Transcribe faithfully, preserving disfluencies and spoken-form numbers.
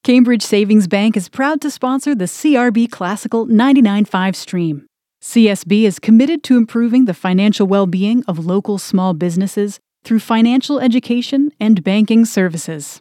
Cambridge Savings Bank is proud to sponsor the C R B Classical ninety-nine point five stream. C S B is committed to improving the financial well-being of local small businesses through financial education and banking services.